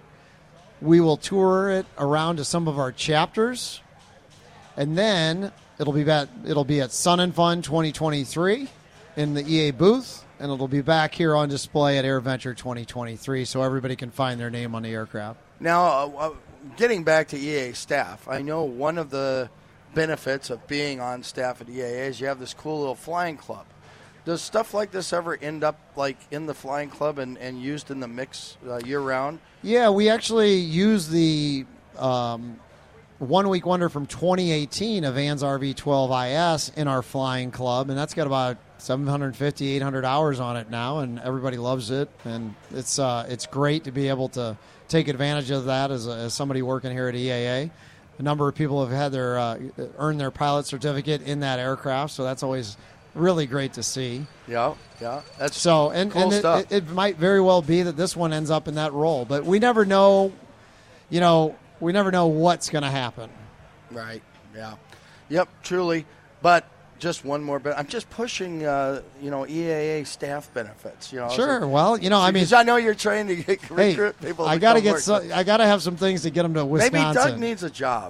we will tour it around to some of our chapters. And then it'll be at, it'll be at Sun and Fun twenty twenty-three in the E A booth. And it'll be back here on display at AirVenture twenty twenty-three so everybody can find their name on the aircraft. Now, uh, getting back to E A A staff, I know one of the benefits of being on staff at E A A is you have this cool little flying club. Does stuff like this ever end up like in the flying club and, and used in the mix uh, year-round? Yeah, we actually use the um, one-week wonder from twenty eighteen of Vans R V twelve I S in our flying club, and that's got about seven hundred fifty, eight hundred hours on it now, and everybody loves it. And it's uh, it's great to be able to take advantage of that as, a, as somebody working here at E A A. A number of people have had their uh, earned their pilot certificate in that aircraft, so that's always really great to see. Yeah, yeah, that's so. And, cool and it, stuff. It, it might very well be that this one ends up in that role, but we never know. You know, we never know what's going to happen. Right. Yeah. Yep. Truly, but. Just one more bit. I'm just pushing, uh, you know, E A A staff benefits. You know, sure. so, well, you know, I mean, because I know you're trying to get, recruit hey, people. I got to get. So, I got to have some things to get them to Wisconsin. Maybe Doug needs a job.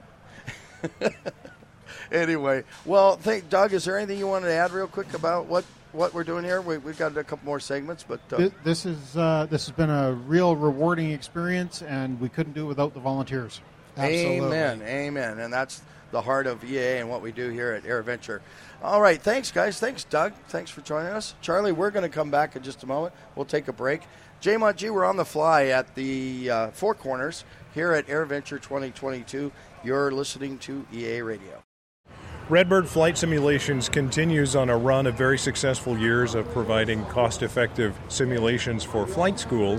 Anyway, well, think, Doug, is there anything you wanted to add real quick about what, what we're doing here? We, we've got a couple more segments, but uh, this is uh, this has been a real rewarding experience, and we couldn't do it without the volunteers. Absolutely. Amen, amen, and that's the heart of E A A and what we do here at AirVenture. All right, thanks, guys. Thanks, Doug. Thanks for joining us. Charlie, we're going to come back in just a moment. We'll take a break. J Mont G, we're on the fly at the uh, Four Corners here at AirVenture twenty twenty-two. You're listening to E A A Radio. Redbird Flight Simulations continues on a run of very successful years of providing cost-effective simulations for flight schools.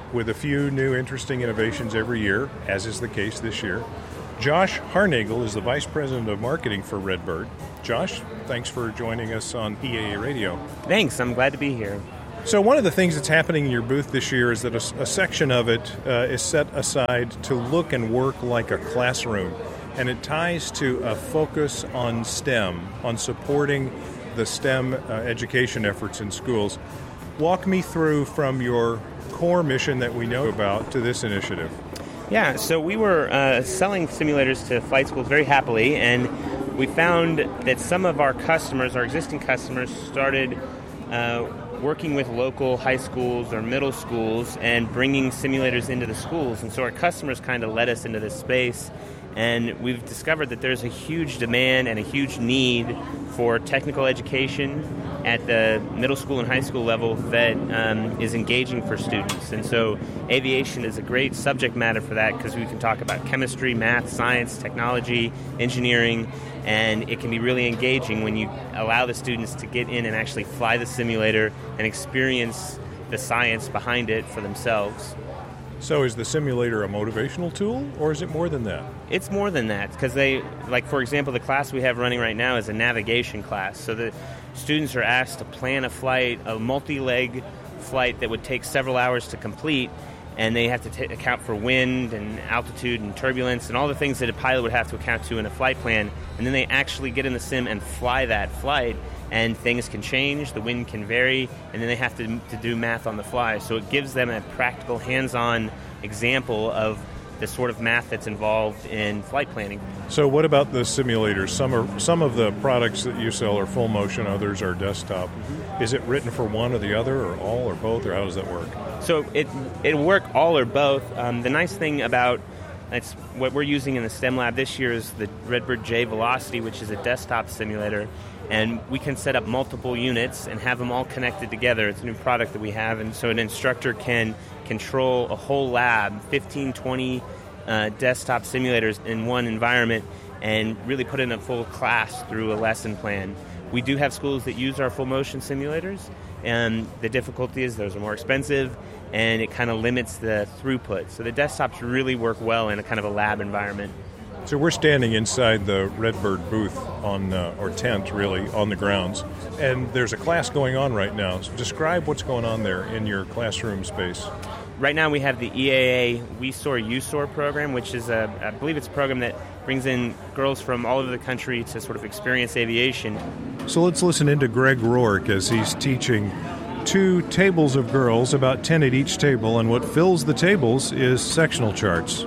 with a few new interesting innovations every year, as is the case this year. Josh Harnagel is the Vice President of Marketing for Redbird. Josh, thanks for joining us on E A A Radio. Thanks, I'm glad to be here. So one of the things that's happening in your booth this year is that a, a section of it uh, is set aside to look and work like a classroom, and it ties to a focus on STEM, on supporting the STEM uh, education efforts in schools. Walk me through from your core mission that we know about to this initiative. Yeah, so we were uh, selling simulators to flight schools very happily, and we found that some of our customers, our existing customers, started uh, working with local high schools or middle schools and bringing simulators into the schools. And so our customers kind of led us into this space, and we've discovered that there's a huge demand and a huge need for technical education at the middle school and high school level that um, is engaging for students. And so aviation is a great subject matter for that, because we can talk about chemistry, math, science, technology, engineering, and it can be really engaging when you allow the students to get in and actually fly the simulator and experience the science behind it for themselves. So is the simulator a motivational tool, or is it more than that? It's more than that, because they, like for example, the class we have running right now is a navigation class. So the students are asked to plan a flight, a multi-leg flight that would take several hours to complete, and they have to t- account for wind and altitude and turbulence and all the things that a pilot would have to account to in a flight plan. And then they actually get in the sim and fly that flight, and things can change, the wind can vary, and then they have to, to do math on the fly. So it gives them a practical, hands-on example of the sort of math that's involved in flight planning. So what about the simulators? Some are some of the products that you sell are full motion, others are desktop. Mm-hmm. Is it written for one or the other, or all or both, or how does that work? So it it'll work all or both. Um, the nice thing about it's what we're using in the STEM lab this year is the Redbird J Velocity, which is a desktop simulator, and we can set up multiple units and have them all connected together. It's a new product that we have, and so an instructor can control a whole lab, fifteen, twenty uh, desktop simulators in one environment, and really put in a full class through a lesson plan. We do have schools that use our full motion simulators, and the difficulty is those are more expensive, and it kind of limits the throughput. So the desktops really work well in a kind of a lab environment. So we're standing inside the Redbird booth on, uh, or tent really, on the grounds, and there's a class going on right now. So describe what's going on there in your classroom space. Right now we have the E A A We Soar, You Soar program, which is, a, I believe it's a program that brings in girls from all over the country to sort of experience aviation. So let's listen into Greg Rourke as he's teaching two tables of girls, about ten at each table, and what fills the tables is sectional charts.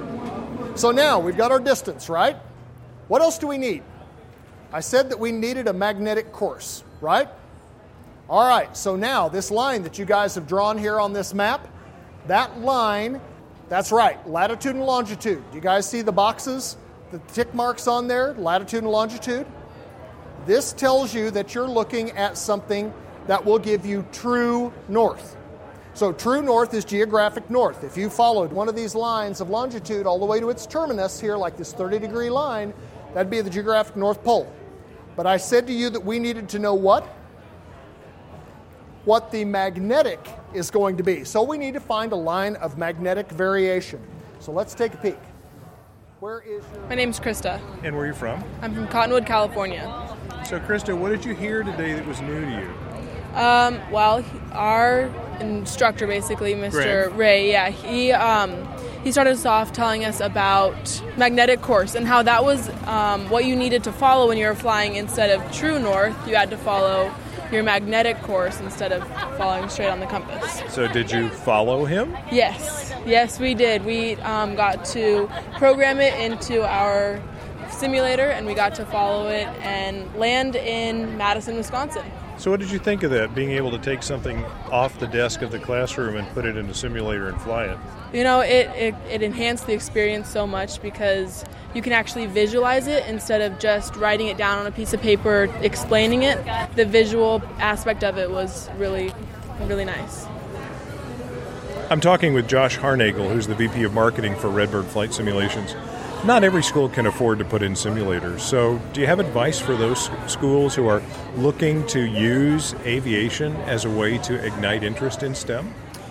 So now we've got our distance, right? What else do we need? I said that we needed a magnetic course, right? All right, so now this line that you guys have drawn here on this map, that line, that's right, latitude and longitude. Do you guys see the boxes, the tick marks on there, latitude and longitude? This tells you that you're looking at something that will give you true north. So true north is geographic north. If you followed one of these lines of longitude all the way to its terminus here, like this thirty degree line, that'd be the geographic North Pole. But I said to you that we needed to know what? What the magnetic is going to be. So we need to find a line of magnetic variation. So let's take a peek. Where is your... My name's Krista. And where are you from? I'm from Cottonwood, California. So Krista, what did you hear today that was new to you? Um, well, our instructor, basically, Mister Greg. Ray, yeah, he um, he started us off telling us about magnetic course and how that was um, what you needed to follow when you were flying. Instead of true north, you had to follow your magnetic course instead of following straight on the compass. So did you follow him? Yes, yes, we did. We um, got to program it into our simulator, and we got to follow it and land in Madison, Wisconsin. So what did you think of that, being able to take something off the desk of the classroom and put it in a simulator and fly it? You know, it, it, it enhanced the experience so much because you can actually visualize it instead of just writing it down on a piece of paper, explaining it. The visual aspect of it was really, really nice. I'm talking with Josh Harnagel, who's the V P of Marketing for Redbird Flight Simulations. Not every school can afford to put in simulators, so do you have advice for those schools who are looking to use aviation as a way to ignite interest in STEM?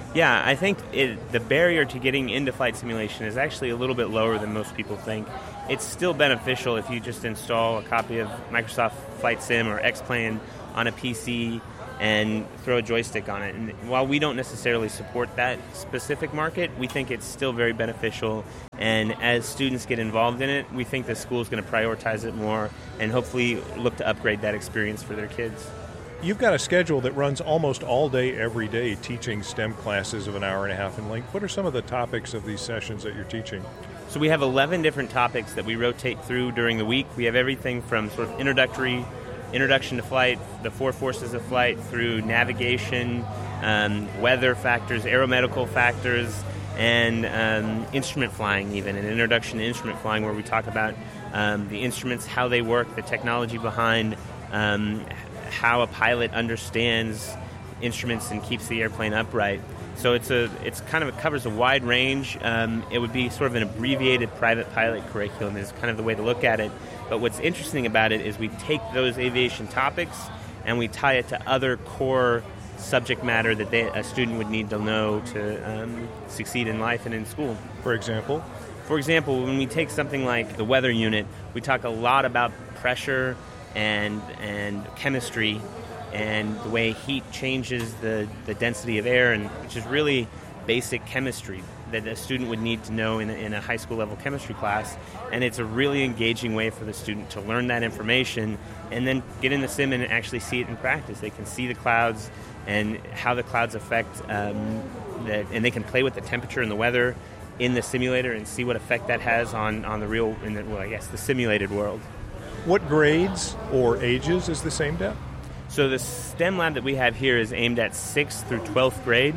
Yeah, I think it, the barrier to getting into flight simulation is actually a little bit lower than most people think. It's still beneficial if you just install a copy of Microsoft Flight Sim or X-Plane on a P C and throw a joystick on it. And while we don't necessarily support that specific market, we think it's still very beneficial. And as students get involved in it, we think the school is going to prioritize it more and hopefully look to upgrade that experience for their kids. You've got a schedule that runs almost all day, every day, teaching STEM classes of an hour and a half in length. What are some of the topics of these sessions that you're teaching? So we have eleven different topics that we rotate through during the week. We have everything from sort of introductory, introduction to flight, the four forces of flight, through navigation, um, weather factors, aeromedical factors, and um, instrument flying even, an introduction to instrument flying where we talk about um, the instruments, how they work, the technology behind um, how a pilot understands instruments and keeps the airplane upright. So it's a it's kind of it covers a wide range. Um, it would be sort of an abbreviated private pilot curriculum is kind of the way to look at it. But what's interesting about it is we take those aviation topics and we tie it to other core subject matter that they, a student would need to know to um, succeed in life and in school. For example? For example, when we take something like the weather unit, we talk a lot about pressure and and chemistry and the way heat changes the, the density of air, and which is really basic chemistry that a student would need to know in a, in a high school level chemistry class. And it's a really engaging way for the student to learn that information and then get in the sim and actually see it in practice. They can see the clouds and how the clouds affect um, that, and they can play with the temperature and the weather in the simulator and see what effect that has on, on the real, in the, well, I guess, the simulated world. What grades or ages is this aimed at? So the STEM lab that we have here is aimed at sixth through twelfth grade.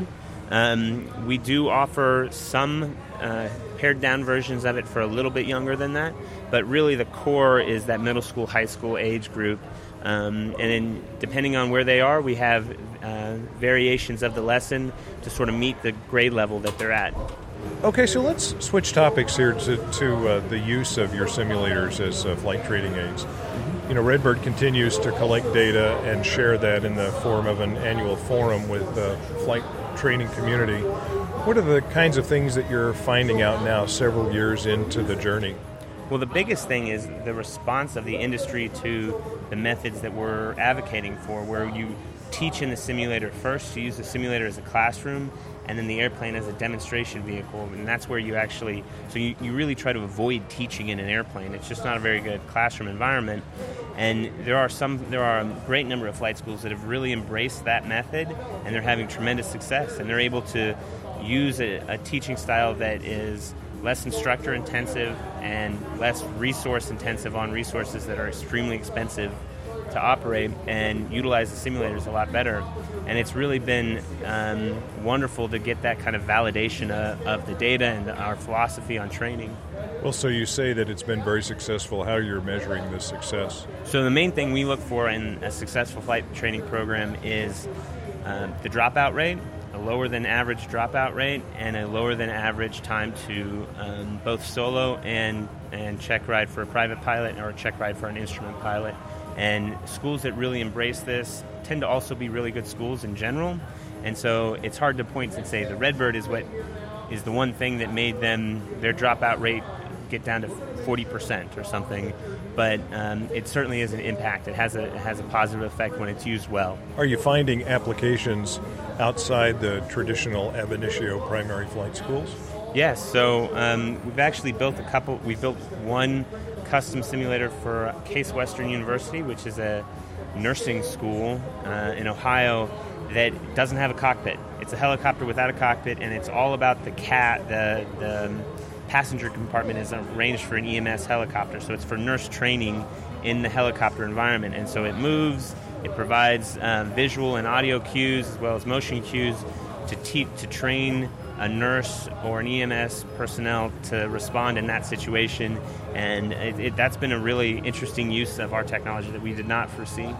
Um, we do offer some uh, pared down versions of it for a little bit younger than that, but really the core is that middle school, high school age group. Um, and then depending on where they are, we have uh, variations of the lesson to sort of meet the grade level that they're at. Okay, so let's switch topics here to, to uh, the use of your simulators as uh, flight training aids. Mm-hmm. You know, Redbird continues to collect data and share that in the form of an annual forum with the flight training community. What are the kinds of things that you're finding out now several years into the journey? Well, the biggest thing is the response of the industry to the methods that we're advocating for, where you teach in the simulator first, you use the simulator as a classroom, and then the airplane as a demonstration vehicle, and that's where you actually, so you, you really try to avoid teaching in an airplane. It's just not a very good classroom environment, and there are some, there are a great number of flight schools that have really embraced that method, and they're having tremendous success, and they're able to use a, a teaching style that is less instructor intensive and less resource intensive on resources that are extremely expensive to operate, and utilize the simulators a lot better. And it's really been um, wonderful to get that kind of validation of, of the data and the, our philosophy on training. Well, so you say that it's been very successful. How you're measuring this success? So the main thing we look for in a successful flight training program is uh, the dropout rate, a lower than average dropout rate, and a lower than average time to um, both solo and, and check ride for a private pilot or a check ride for an instrument pilot. And schools that really embrace this tend to also be really good schools in general. And so it's hard to point and say the Redbird is what is the one thing that made them, their dropout rate get down to forty percent or something. But um, it certainly is an impact. It has a it has a positive effect when it's used well. Are you finding applications outside the traditional ab initio primary flight schools? Yes. So um, we've actually built a couple. We built one custom simulator for Case Western University, which is a nursing school uh, in Ohio that doesn't have a cockpit. It's a helicopter without a cockpit, and it's all about the cat. The, the passenger compartment is arranged for an E M S helicopter, so it's for nurse training in the helicopter environment. And so it moves. It provides uh, visual and audio cues as well as motion cues to te- to train a nurse or an E M S personnel to respond in that situation, and it, it, that's been a really interesting use of our technology that we did not foresee.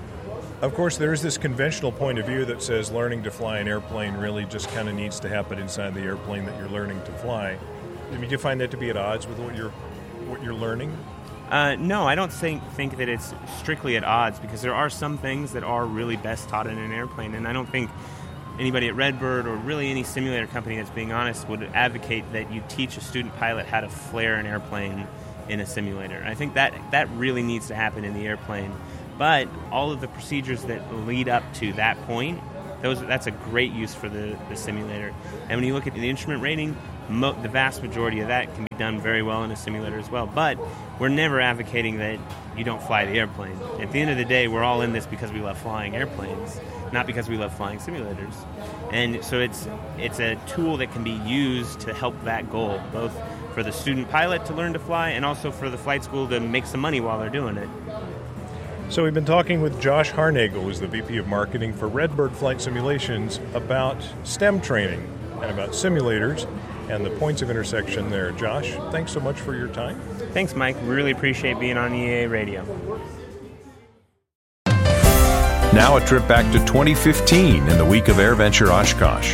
Of course, there is this conventional point of view that says learning to fly an airplane really just kind of needs to happen inside the airplane that you're learning to fly. I mean, do you find that to be at odds with what you're what you're learning? Uh, no, I don't think think that it's strictly at odds, because there are some things that are really best taught in an airplane, and I don't think anybody at Redbird or really any simulator company that's being honest would advocate that you teach a student pilot how to flare an airplane in a simulator. I think that that really needs to happen in the airplane. But all of the procedures that lead up to that point, those that's a great use for the, the simulator. And when you look at the instrument rating, mo- the vast majority of that can be done very well in a simulator as well. But we're never advocating that you don't fly the airplane. At the end of the day, we're all in this because we love flying airplanes, not because we love flying simulators. And so it's it's a tool that can be used to help that goal, both for the student pilot to learn to fly and also for the flight school to make some money while they're doing it. So we've been talking with Josh Harnagel, who's the V P of Marketing for Redbird Flight Simulations, about STEM training and about simulators and the points of intersection there. Josh, thanks so much for your time. Thanks, Mike. Really appreciate being on E A A Radio. Now a trip back to twenty fifteen in the week of AirVenture Oshkosh.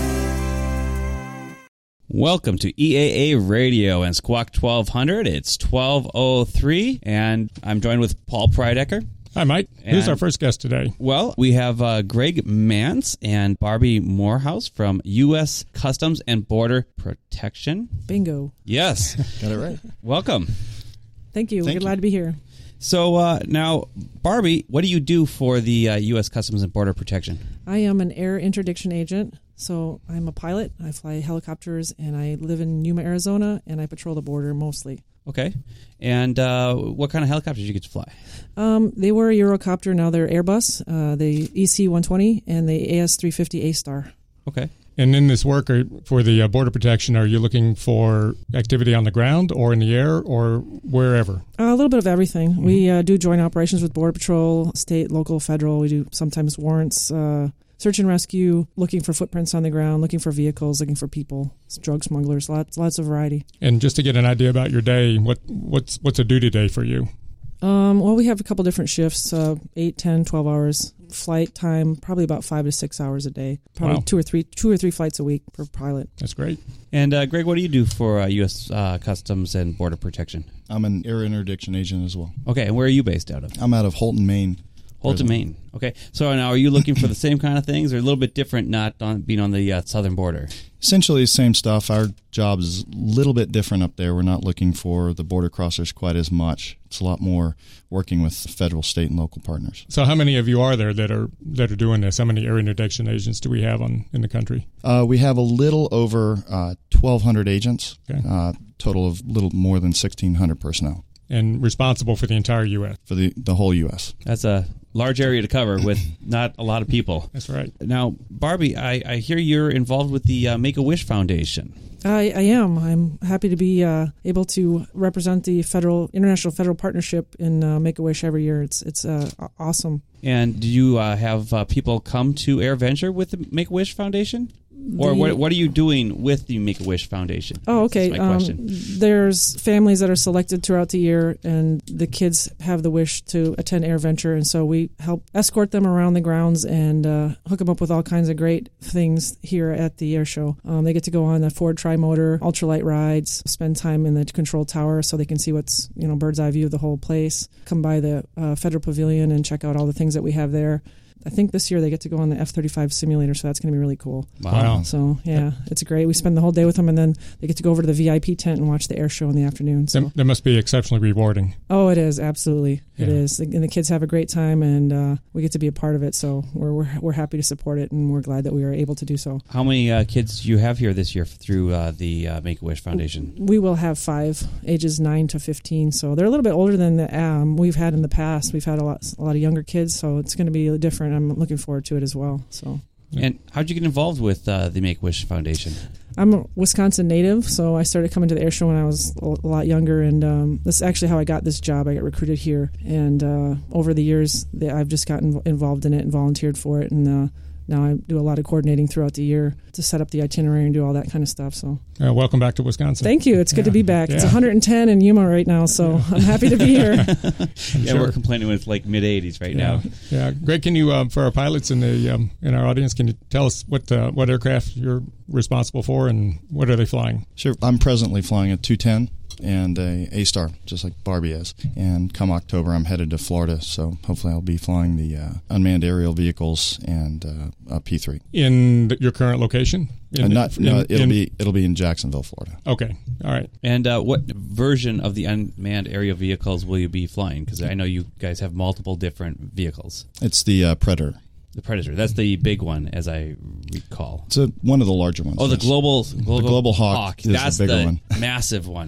Welcome to E A A Radio and Squawk twelve hundred. It's twelve oh three, and I'm joined with Paul Prydecker. Hi, Mike. And, who's our first guest today? Well, we have uh, Greg Mance and Barbie Morehouse from U S Customs and Border Protection. Bingo. Yes. Got it right. Welcome. Thank you. Thank We're you. glad to be here. So uh, now, Barbie, what do you do for the uh, U S Customs and Border Protection? I am an air interdiction agent. So I'm a pilot. I fly helicopters, and I live in Yuma, Arizona, and I patrol the border mostly. Okay. And uh, what kind of helicopters do you get to fly? Um, they were a Eurocopter. Now they're Airbus, uh, the E C one twenty and the A S three fifty A-Star. Okay. And in this work are, for the uh, border protection, are you looking for activity on the ground or in the air or wherever? Uh, a little bit of everything. Mm-hmm. We uh, do joint operations with Border Patrol, state, local, federal. We do sometimes warrants, uh, search and rescue, looking for footprints on the ground, looking for vehicles, looking for people, drug smugglers, lots lots of variety. And just to get an idea about your day, what what's what's a duty day for you? Um, well, we have a couple different shifts, uh, eight, ten, twelve hours. Flight time, probably about five to six hours a day. Probably Wow. two or three two or three flights a week per pilot. That's great. And uh, Greg, what do you do for uh, U S Uh, Customs and Border Protection? I'm an air interdiction agent as well. Okay, and where are you based out of? I'm out of Holton, Maine. Holton, Presently. Maine. Okay, so now are you looking for the same kind of things, or a little bit different, not on being on the uh, southern border? Essentially the same stuff. Our job is a little bit different up there. We're not looking for the border crossers quite as much. It's a lot more working with federal, state, and local partners. So how many of you are there that are that are doing this? How many air interdiction agents do we have on in the country? Uh, we have a little over uh, twelve hundred agents, Okay. uh, total of little more than sixteen hundred personnel. And responsible for the entire U S For the, the whole U S That's a large area to cover with not a lot of people. That's right. Now, Barbie, I, I hear you're involved with the uh, Make-A-Wish Foundation. I, I am. I'm happy to be uh, able to represent the federal, international federal partnership in uh, Make-A-Wish every year. It's it's uh, awesome. And do you uh, have uh, people come to AirVenture with the Make-A-Wish Foundation? Or The- what, what are you doing with the Make-A-Wish Foundation? Oh, okay. That's my Um, question. there's families that are selected throughout the year, and the kids have the wish to attend AirVenture, and so we help escort them around the grounds and uh, hook them up with all kinds of great things here at the air show. Um, they get to go on the Ford Tri-Motor ultralight rides, spend time in the control tower so they can see what's, you know, bird's eye view of the whole place, come by the uh, Federal Pavilion and check out all the things that we have there. I think this year they get to go on the F thirty-five simulator, so that's going to be really cool. Wow. So, yeah, it's great. We spend the whole day with them, and then they get to go over to the V I P tent and watch the air show in the afternoon. So. That, that must be exceptionally rewarding. Oh, it is, absolutely. It Yeah. is. And the kids have a great time, and uh, we get to be a part of it, so we're, we're we're happy to support it, and we're glad that we are able to do so. How many uh, kids do you have here this year through uh, the uh, Make-A-Wish Foundation? We will have five, ages nine to fifteen, so they're a little bit older than the, um, we've had in the past. We've had a lot, a lot of younger kids, so it's going to be different. I'm looking forward to it as well. So. And how'd you get involved with uh, the Make-A-Wish Foundation? I'm a Wisconsin native, so I started coming to the air show when I was a lot younger, and um, this is actually how I got this job. I got recruited here, and uh, over the years, the, I've just gotten involved in it and volunteered for it, and uh, now I do a lot of coordinating throughout the year to set up the itinerary and do all that kind of stuff. So, Uh, welcome back to Wisconsin. thank you. It's good to be back. It's Yeah. one hundred ten in Yuma right now, so I'm happy to be here. Yeah, sure. we're complaining with like mid eighties right Yeah. now. Yeah, Greg, can you, um, for our pilots in the um, in our audience, can you tell us what uh, what aircraft you're responsible for and what are they flying? Sure. I'm presently flying a two ten and a A-Star, just like Barbie is. And come October, I'm headed to Florida, so hopefully I'll be flying the uh, unmanned aerial vehicles and uh, a P three. In the, your current location? In, uh, not, in, no, it'll in, be it'll be in Jacksonville, Florida. Okay, all right. And uh, what version of the unmanned aerial vehicles will you be flying? Because I know you guys have multiple different vehicles. It's the uh, Predator. The Predator. That's the big one, as I recall. It's a, one of the larger ones. Oh, the yes. global, global, the Global Hawk, Hawk. is That's the bigger the one. massive one.